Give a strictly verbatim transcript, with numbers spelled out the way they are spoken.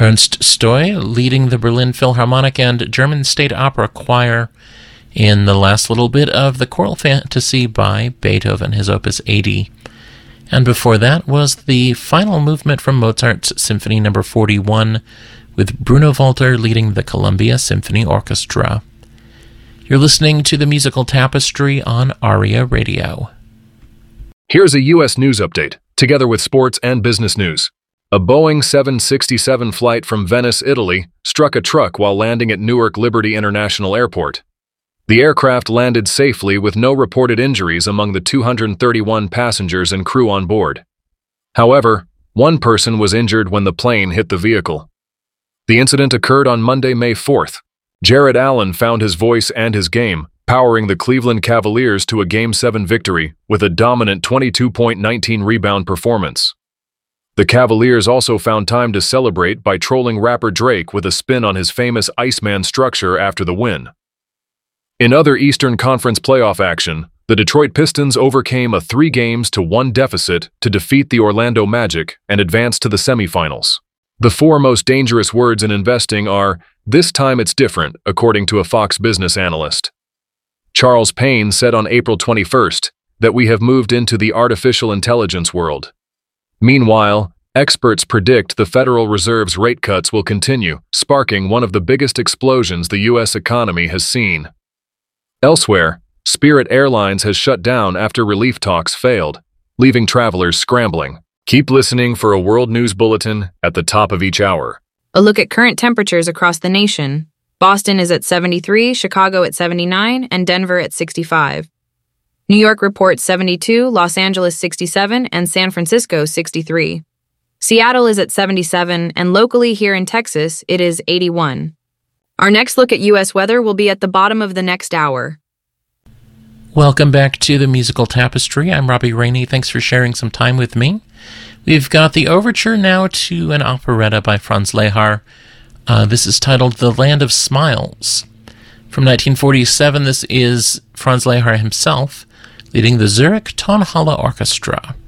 Ernst Stoy leading the Berlin Philharmonic and German State Opera Choir in the last little bit of the Choral Fantasy by Beethoven, his Opus eighty. And before that was the final movement from Mozart's Symphony number forty-one, with Bruno Walter leading the Columbia Symphony Orchestra. You're listening to the Musical Tapestry on ARIA Radio. Here's a U S news update, together with sports and business news. A Boeing seven sixty-seven flight from Venice, Italy, struck a truck while landing at Newark Liberty International Airport. The aircraft landed safely with no reported injuries among the two hundred thirty-one passengers and crew on board. However, one person was injured when the plane hit the vehicle. The incident occurred on Monday, May fourth. Jared Allen found his voice and his game, powering the Cleveland Cavaliers to a Game seven victory with a dominant twenty-two point one nine rebound performance. The Cavaliers also found time to celebrate by trolling rapper Drake with a spin on his famous Iceman structure after the win. In other Eastern Conference playoff action, the Detroit Pistons overcame a three games to one deficit to defeat the Orlando Magic and advance to the semifinals. The four most dangerous words in investing are, "This time it's different," according to a Fox Business analyst. Charles Payne said on April twenty-first that we have moved into the artificial intelligence world. Meanwhile, experts predict the Federal Reserve's rate cuts will continue, sparking one of the biggest explosions the U S economy has seen. Elsewhere, Spirit Airlines has shut down after relief talks failed, leaving travelers scrambling. Keep listening for a world news bulletin at the top of each hour. A look at current temperatures across the nation. Boston is at seventy-three, Chicago at seventy-nine, and Denver at sixty-five. New York reports seventy-two, Los Angeles sixty-seven, and San Francisco sixty-three. Seattle is at seventy-seven, and locally here in Texas, it is eighty-one. Our next look at U S weather will be at the bottom of the next hour. Welcome back to the Musical Tapestry. I'm Robbie Rainey. Thanks for sharing some time with me. We've got the overture now to an operetta by Franz Lehár. Uh, this is titled The Land of Smiles. From nineteen forty-seven, this is Franz Lehár himself, leading the Zurich Tonhalle Orchestra.